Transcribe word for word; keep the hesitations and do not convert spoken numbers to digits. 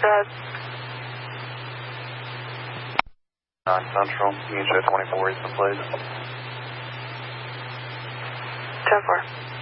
ahead. nine Central, U J twenty-four, Eastern, please. ten four.